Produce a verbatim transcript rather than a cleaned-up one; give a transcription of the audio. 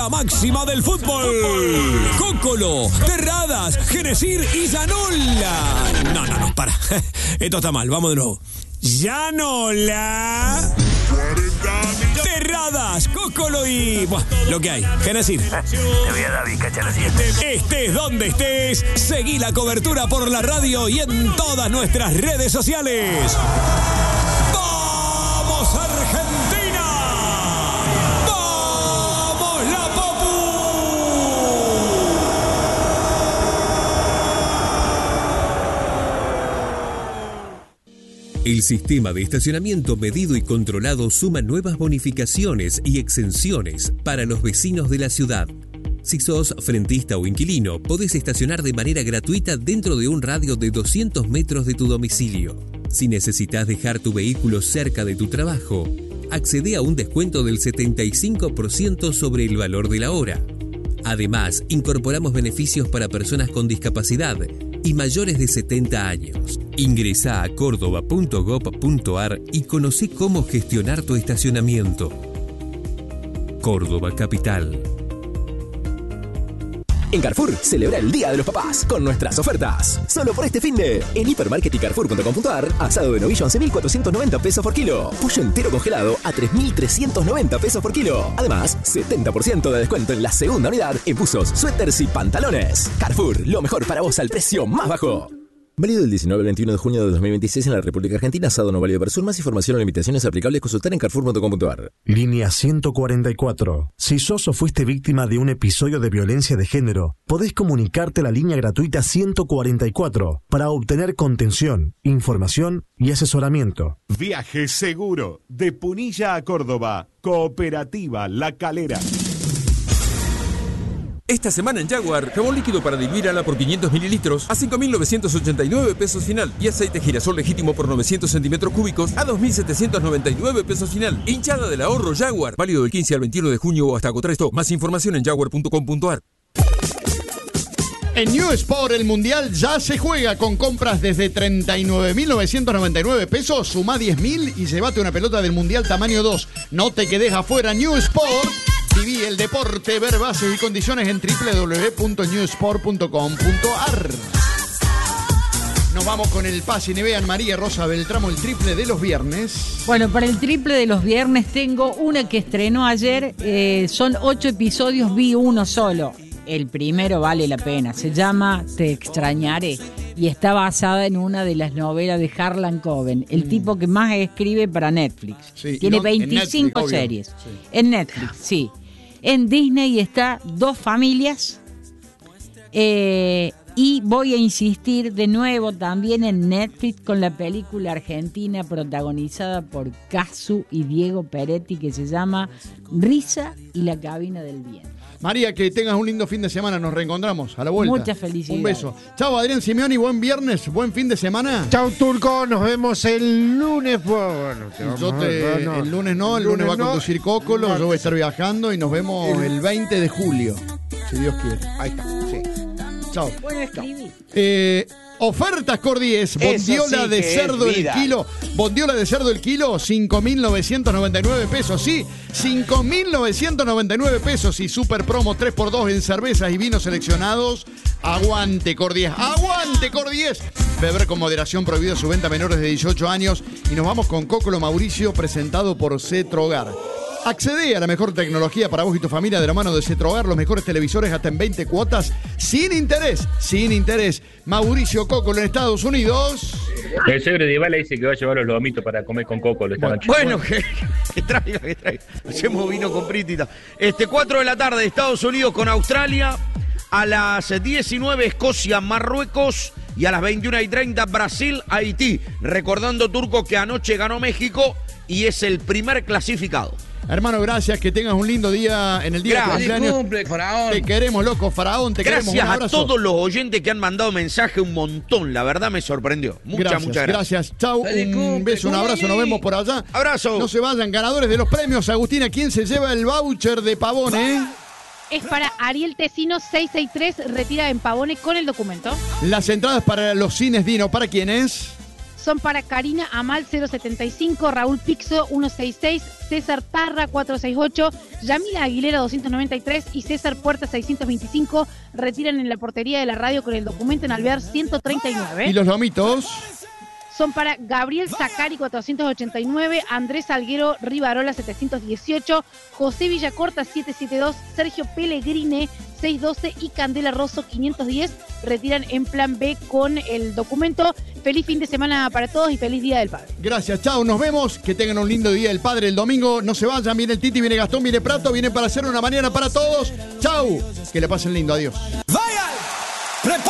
La máxima del fútbol. Cócolo, Terradas, Genesir y Llanola. No, no, no, para. Esto está mal, vamos de nuevo. Llanola, Terradas, Cócolo y... Buah, lo que hay, Genesir. Te voy a dar bizcacha la siguiente. Estés donde estés, seguí la cobertura por la radio y en todas nuestras redes sociales. ¡Vamos, Argentina! ¡Vamos, la Popu! El sistema de estacionamiento medido y controlado suma nuevas bonificaciones y exenciones para los vecinos de la ciudad. Si sos frentista o inquilino, podés estacionar de manera gratuita dentro de un radio de doscientos metros de tu domicilio. Si necesitas dejar tu vehículo cerca de tu trabajo, accede a un descuento del setenta y cinco por ciento sobre el valor de la hora. Además, incorporamos beneficios para personas con discapacidad y mayores de setenta años. Ingresá a córdoba punto gob punto ar y conocé cómo gestionar tu estacionamiento. Córdoba Capital. En Carrefour, celebra el Día de los Papás con nuestras ofertas. Solo por este finde, en hipermarket y carrefour punto com punto ar, asado de novillo once mil cuatrocientos noventa pesos por kilo. Pollo entero congelado a tres mil trescientos noventa pesos por kilo. Además, setenta por ciento de descuento en la segunda unidad en buzos, suéteres y pantalones. Carrefour, lo mejor para vos al precio más bajo. Válido del diecinueve al veintiuno de junio de dos mil veintiséis en la República Argentina. Asado no válido para sur. Más información o limitaciones aplicables consultar en carrefour punto com punto ar. Línea ciento cuarenta y cuatro. Si sos o fuiste víctima de un episodio de violencia de género, podés comunicarte a la línea gratuita ciento cuarenta y cuatro para obtener contención, información y asesoramiento. Viaje seguro de Punilla a Córdoba. Cooperativa La Calera. Esta semana en Jaguar, jabón líquido para diluir ala por quinientos mililitros a cinco mil novecientos ochenta y nueve pesos final y aceite girasol legítimo por novecientos centímetros cúbicos a dos mil setecientos noventa y nueve pesos final. Hinchada del ahorro Jaguar, válido del quince al veintiuno de junio o hasta agotar stock. Más información en jaguar punto com punto ar. En New Sport el Mundial ya se juega con compras desde treinta y nueve mil novecientos noventa y nueve pesos, sumá diez mil y llévate una pelota del Mundial tamaño dos. No te quedes afuera, New Sport. Viví el deporte, ver bases y condiciones en doble u doble u doble u punto new sport punto com punto ar. Nos vamos con el pase y vean María Rosa Beltramo, el triple de los viernes. Bueno, para el triple de los viernes tengo una que estrenó ayer. Eh, son ocho episodios, vi uno solo. El primero vale la pena. Se llama Te extrañaré y está basada en una de las novelas de Harlan Coben, el mm. tipo que más escribe para Netflix. Sí, Tiene no, veinticinco Netflix, series. Sí. En Netflix, sí. En Disney está Dos Familias. Eh, y voy a insistir de nuevo también en Netflix con la película argentina protagonizada por Casu y Diego Peretti que se llama Risa y la cabina del viento. María, que tengas un lindo fin de semana. Nos reencontramos a la vuelta. Muchas felicidades. Un beso. Chao, Adrián Simeoni. Buen viernes. Buen fin de semana. Chao, Turco. Nos vemos el lunes. Bueno, te Yo te, no. El lunes no. El, el lunes, lunes va a conducir Cócolo. No. Yo voy a estar viajando y nos vemos el, el veinte de julio. Si Dios quiere. Ahí está. Sí. Chao. Bueno, escribí. Eh... Ofertas Cordies, bondiola sí de cerdo el kilo, bondiola de cerdo el kilo, cinco mil novecientos noventa y nueve pesos, sí, cinco mil novecientos noventa y nueve pesos y super promo tres por dos en cervezas y vinos seleccionados. Aguante Cordies, aguante Cordies. Beber con moderación, prohibido su venta a menores de dieciocho años. Y nos vamos con Cócolo Mauricio, presentado por Cetrogar. Accede a la mejor tecnología para vos y tu familia de la mano de Cetrogar, los mejores televisores hasta en veinte cuotas, sin interés, sin interés. Mauricio Cócolo en Estados Unidos. El suegro de Ibala dice que va a llevar los lomitos para comer con Cócolo esta noche. Bueno, que, que traiga, que traiga. Hacemos vino con pritita. Este, cuatro de la tarde, Estados Unidos con Australia. A las diecinueve, Escocia, Marruecos. Y a las veintiuna y treinta, Brasil, Haití. Recordando, Turco, que anoche ganó México y es el primer clasificado. Hermano, gracias, que tengas un lindo día en el día gracias, de cumpleaños. Cumple, Faraón. Te queremos, loco, Faraón, te gracias queremos. Gracias a todos los oyentes que han mandado mensaje, un montón, la verdad me sorprendió. Muchas, gracias, muchas gracias. Gracias, chau, un cumple, beso, un abrazo, nos vemos por allá. Abrazo. No se vayan, ganadores de los premios. Agustina, ¿quién se lleva el voucher de Pavone? Eh? Es para Ariel Tecino seiscientos sesenta y tres, retira en Pavone con el documento. Las entradas para los cines Dino, ¿para quién es? son para Karina Amal cero setenta y cinco, Raúl Pixo ciento sesenta y seis, César Parra cuatrocientos sesenta y ocho, Yamila Aguilera doscientos noventa y tres y César Puerta seiscientos veinticinco retiran en la portería de la radio con el documento en Alvear ciento treinta y nueve. ¿Y los lomitos? Son para Gabriel Zacari cuatrocientos ochenta y nueve, Andrés Alguero Rivarola setecientos dieciocho, José Villacorta setecientos setenta y dos, Sergio Pellegrine seiscientos doce y Candela Rosso quinientos diez retiran en plan B con el documento. Feliz fin de semana para todos y feliz Día del Padre. Gracias, chao, nos vemos. Que tengan un lindo Día del Padre el domingo. No se vayan, viene el Titi, viene Gastón, viene Prato, viene para hacer una mañana para todos. Chau, que le pasen lindo, adiós. ¡Vayan!